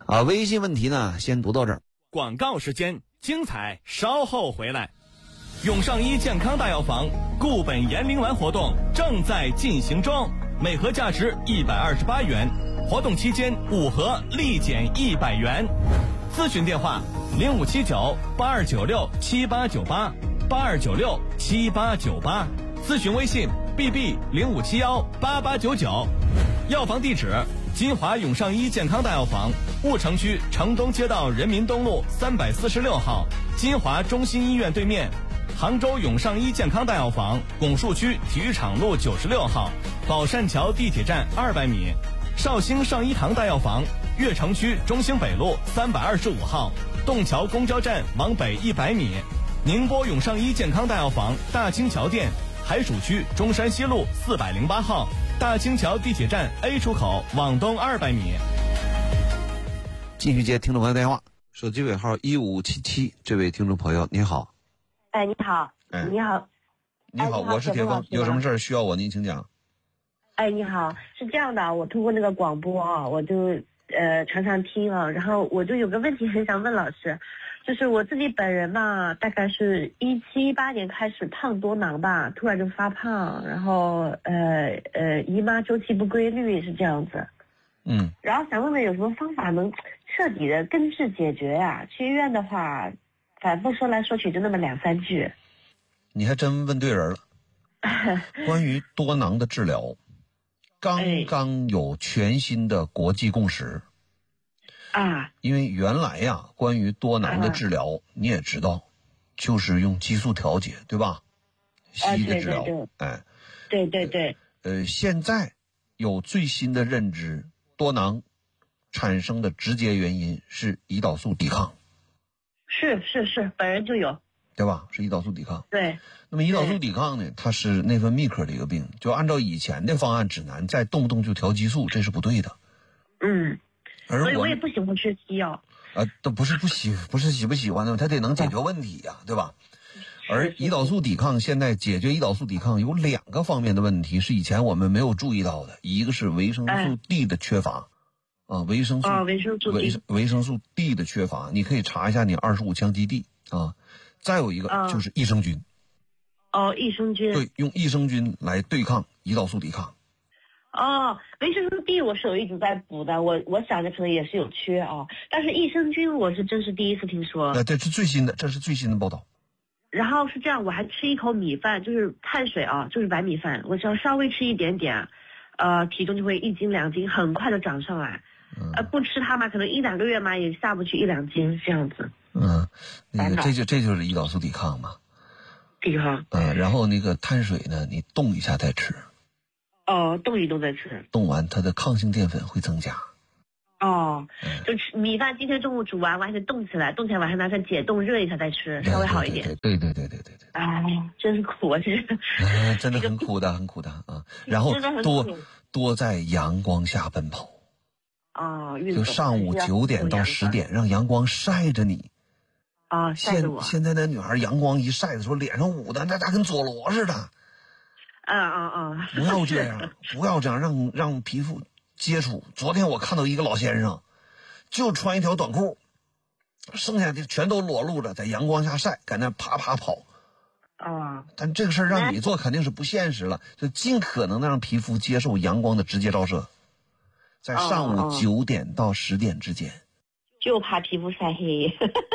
微信问题呢先读到这儿。 广告时间，精彩稍后回来。永上医健康大药房固本延龄丸活动正在进行中，每盒价值128元，活动期间5盒立减100元。咨询电话057982987898，82967898，咨询微信 bb05718899。药房地址：金华永上医健康大药房，婺城区城东街道人民东路346号，金华中心医院对面；杭州永上医健康大药房，拱墅区体育场路96号，宝善桥地铁站200米；绍兴上医堂大药房，悦城区中兴北路325号，洞桥公交站往北100米；宁波永上医健康大药房大金桥店，海曙区中山西路408号，大清桥地铁站 A 出口往东200米。 继续接听众朋友电话，手机尾号1577，这位听众朋友你好。 哎，你好，你好， 你好，我是铁峰，有什么事儿需要我您请讲。 哎，你好，是这样的，我通过那个广播啊，我就常常听啊，然后我就有个问题很想问老师，就是我自己本人嘛，大概是17、18年开始胖多囊吧，突然就发胖，然后姨妈周期不规律是这样子，然后想问问有什么方法能彻底的根治解决呀？去医院的话，反复说来说去就那么2、3句。 你还真问对人了。关于多囊的治疗，刚刚有全新的国际共识啊。 因为原来呀，关于多囊的治疗，你也知道，就是用激素调节，对吧？西医的治疗， 对对对。 现在有最新的认知，多囊产生的直接原因是胰岛素抵抗。是， 本人就有， 对吧？是胰岛素抵抗。 对。 那么胰岛素抵抗呢，它是内分泌科的一个病，就按照以前的方案指南，再动不动就调激素，这是不对的。 所以我也不喜欢吃西药。 都不是喜不喜欢的，它得能解决问题呀，对吧？而胰岛素抵抗现在解决胰岛素抵抗有2个方面的问题是以前我们没有注意到的，一个是维生素 D 的缺乏。维生素 D 的缺乏，你可以查一下你25羟基地啊。再有一个就是益生菌。 益生菌。对， 用益生菌来对抗胰岛素抵抗。 维生素 D 我是有一直在补的，我想着可能也是有缺啊，但是益生菌我是真是第一次听说。 这是最新的报道。 然后是这样，我还吃一口米饭，就是碳水啊，就是白米饭，我只要稍微吃一点点，体重就会1斤2斤，很快就涨上来。不吃它嘛，可能1、2个月嘛也下不去1、2斤这样子。 这就是胰岛素抵抗嘛。 抵抗。 然后那个碳水呢，你冻一下再吃。 冻一冻再吃。 冻完它的抗性淀粉会增加。 就吃米饭，今天中午煮完，我还得冻起来晚上拿出来解冻热一下再吃，稍微好一点。 对。 真是苦啊，这个。 真的很苦的啊。然后多在阳光下奔跑。就上午9点到10点，让阳光晒着你。晒着我。现在的女孩阳光一晒的时候，脸上捂的那跟佐罗似的。不要这样，让皮肤接触。昨天我看到一个老先生，就穿一条短裤，剩下的全都裸露着，在阳光下晒，在那啪啪跑。但这个事儿让你做肯定是不现实了，就尽可能的让皮肤接受阳光的直接照射，在上午9点到10点之间。 就怕皮肤晒黑。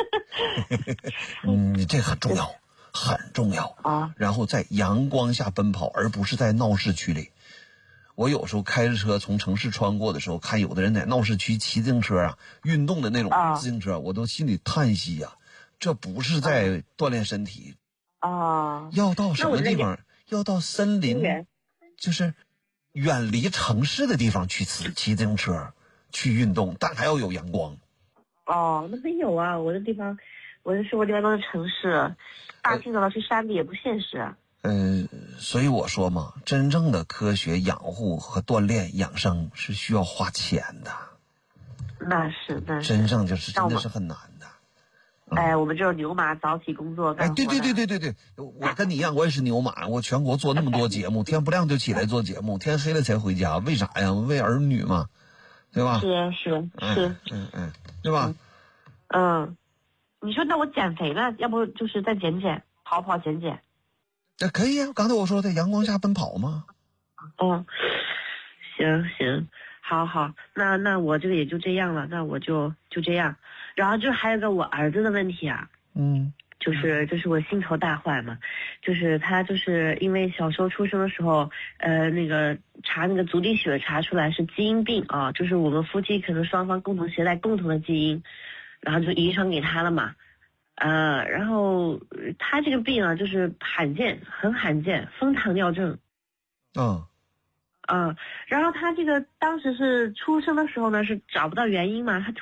这很重要啊！然后在阳光下奔跑，而不是在闹市区里。我有时候开着车从城市穿过的时候，看有的人在闹市区骑自行车运动的那种自行车，我都心里叹息呀，这不是在锻炼身体。要到什么地方？要到森林，就是远离城市的地方去骑自行车去运动，但还要有阳光。 那没有啊，我的生活地方都是城市，大清早的去山里也不现实。 所以我说嘛，真正的科学养护和锻炼养生是需要花钱的。 那是真的是很难的。 我们这种牛马早起工作干活的。 对，我跟你一样，我也是牛马，我全国做那么多节目，天不亮就起来做节目，天黑了才回家，为啥呀？为儿女嘛。 对吧？ 是， 对吧？ 你说那我减肥呢？要不就是再减减，跑减。 这可以啊，刚才我说在阳光下奔跑吗？ 行，好，那我这个也就这样了，那我就这样。然后就还有个我儿子的问题啊，就是我心头大患嘛，就是他就是因为小时候出生的时候，那个查那个足底血查出来是基因病啊，就是我们夫妻可能双方共同携带共同的基因，然后就遗传给他了嘛，然后他这个病啊就是很罕见，蜂糖尿症。然后他这个当时是出生的时候呢是找不到原因嘛，他